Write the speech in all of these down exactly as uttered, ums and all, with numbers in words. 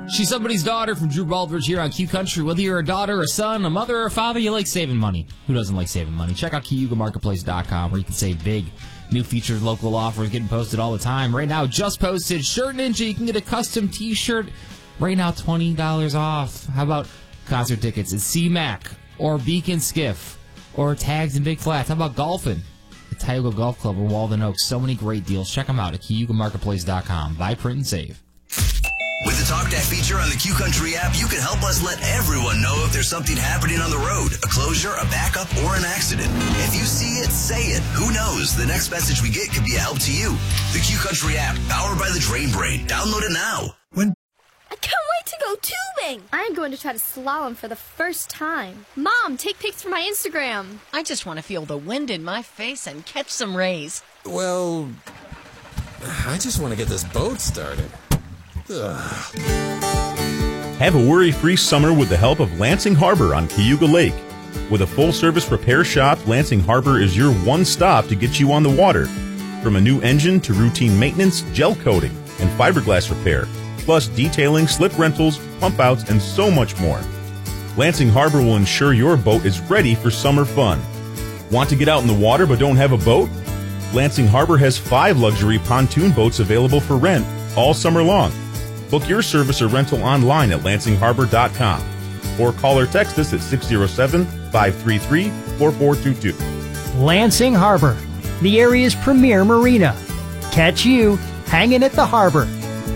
She's Somebody's Daughter from Drew Baldridge here on Q Country. Whether you're a daughter, a son, a mother, or a father, you like saving money. Who doesn't like saving money? Check out Cayuga Marketplace dot com where you can save big. New features, local offers getting posted all the time. Right now, just posted, Shirt Ninja. You can get a custom t-shirt right now, twenty dollars off. How about concert tickets at C MAC or Beacon Skiff or Tags and Big Flats? How about golfing at Tioga Golf Club or Walden Oaks? So many great deals. Check them out at Cayuga Marketplace dot com. Buy, print, and save. With the Talk That feature on the Q Country app, you can help us let everyone know if there's something happening on the road, a closure, a backup, or an accident. If you see it, say it. Who knows? The next message we get could be a help to you. The Q Country app, powered by the Drain Brain. Download it now. When I can't wait to go tubing. I'm going to try to slalom for the first time. Mom, take pics for my Instagram. I just want to feel the wind in my face and catch some rays. Well, I just want to get this boat started. Ugh. Have a worry-free summer with the help of Lansing Harbor on Cayuga Lake. With a full-service repair shop, Lansing Harbor is your one stop to get you on the water. From a new engine to routine maintenance, gel coating, and fiberglass repair, plus detailing, slip rentals, pump outs, and so much more. Lansing Harbor will ensure your boat is ready for summer fun. Want to get out in the water but don't have a boat? Lansing Harbor has five luxury pontoon boats available for rent all summer long. Book your service or rental online at lansing harbor dot com or call or text us at six oh seven, five three three, four four two two. Lansing Harbor, the area's premier marina. Catch you hanging at the harbor.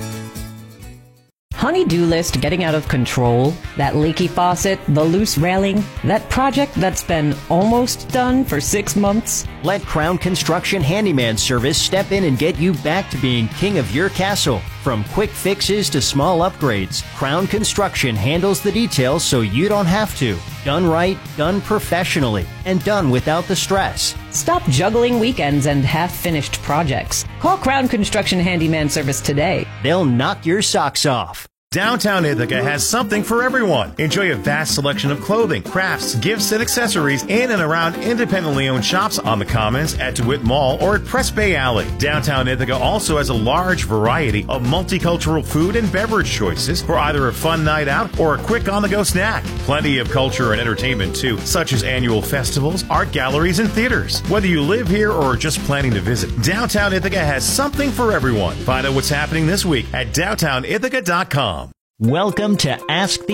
Honey-do list getting out of control? That leaky faucet? The loose railing? That project that's been almost done for six months? Let Crown Construction Handyman Service step in and get you back to being king of your castle. From quick fixes to small upgrades, Crown Construction handles the details so you don't have to. Done right, done professionally, and done without the stress. Stop juggling weekends and half-finished projects. Call Crown Construction Handyman Service today. They'll knock your socks off. Downtown Ithaca has something for everyone. Enjoy a vast selection of clothing, crafts, gifts, and accessories in and around independently owned shops on the Commons, at DeWitt Mall, or at Press Bay Alley. Downtown Ithaca also has a large variety of multicultural food and beverage choices for either a fun night out or a quick on-the-go snack. Plenty of culture and entertainment, too, such as annual festivals, art galleries, and theaters. Whether you live here or are just planning to visit, Downtown Ithaca has something for everyone. Find out what's happening this week at downtown ithaca dot com. Welcome to Ask the